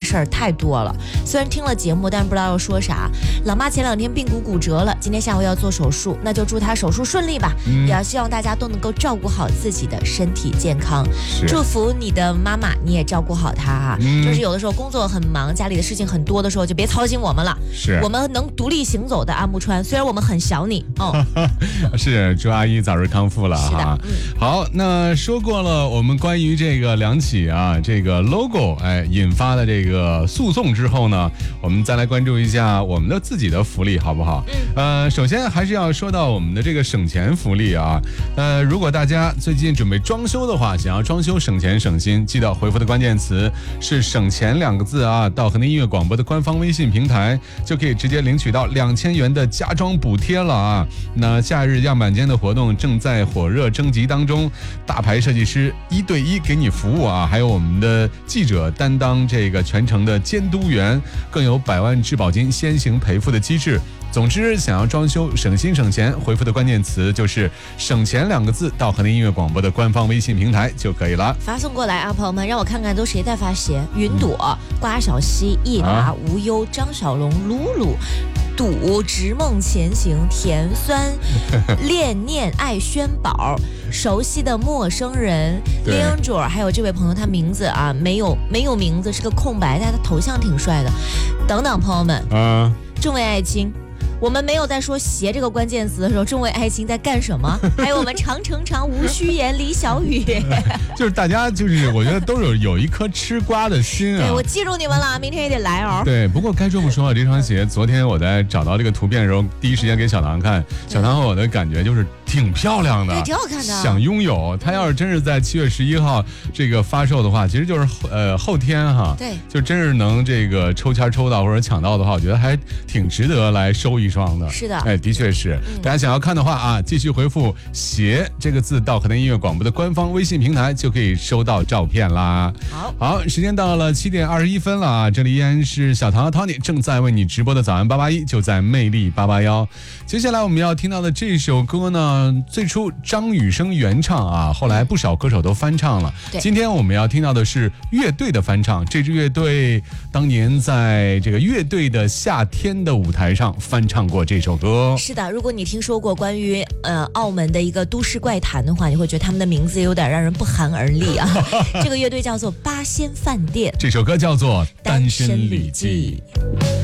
事儿太多了。虽然听了节目，但不知道要说啥。老妈前2天髌骨骨折了，今天下午要做手术，那就祝她手术顺利吧。也要希望大家都能够照顾好自己的身体健康。祝福你的妈妈，你也照顾好她哈。就是有的时候工作很忙，家里的事情很多的时候，就别操心我们了。我们能独立行走的阿木川，虽然我们很小你哦。 是，祝阿姨早日康复了哈。好，那说过了，我们关于这个两起这个 logo 引发的这个诉讼之后呢，我们再来关注一下我们的自己的福利，好不好？首先还是要说到我们的这个省钱福利啊。如果大家最近准备装修的话，想要装修省钱省心，记得回复的关键词是省钱2个字啊，到河南音乐广播的官方微信平台，就可以直接领取到2000元的家装补贴了啊。那夏日样板间的活动正在火热征集当中，大牌设计师1对1给你服务啊，还有我们的记者担当这个全程的监督员，更有100万质保金先行赔付的机制。总之，想要装修省心省钱，回复的关键词就是省钱2个字到河南音乐广播的官方微信平台就可以了。 发送过来啊，朋友们，让我看看都谁在发鞋。云朵、瓜小溪、益达、无忧、张小龙、鲁鲁、赌、直梦前行、甜酸、恋念、爱轩宝、熟悉的陌生人、林卓，还有这位朋友，他名字没有名字，是个空白，但他头像挺帅的。等等，朋友们，众位爱卿。我们没有在说鞋这个关键词的时候，众位爱卿在干什么？还有我们长城长无需言李小雨， 就是大家就是我觉得都有一颗吃瓜的心啊。 对，我记住你们了，明天也得来哦。 对，不过该说不说，这双鞋昨天我在找到这个图片的时候，第一时间给小唐看，小唐和我的感觉就是挺漂亮的， 对，挺好看的， 想拥有。他要是真是在7月11号这个发售的话，其实就是后天哈， 对， 就真是能这个抽签抽到或者抢到的话，我觉得还挺值得来收一双的。 是的， 的确是。大家想要看的话继续回复鞋这个字到河南音乐广播的官方微信平台，就可以收到照片啦。好，时间到了7点21分了啊！这里依然是小唐和 Tony 正在为你直播的早安881，就在魅力881。接下来我们要听到的这首歌呢，最初张雨生原唱后来不少歌手都翻唱了。今天我们要听到的是乐队的翻唱，这支乐队当年在这个乐队的夏天的舞台上翻唱过这首歌。 是的，如果你听说过关于澳门的一个都市怪谈的话，你会觉得他们的名字有点让人不寒而栗啊。这个乐队叫做八仙饭店， 这首歌叫做《单身旅记》。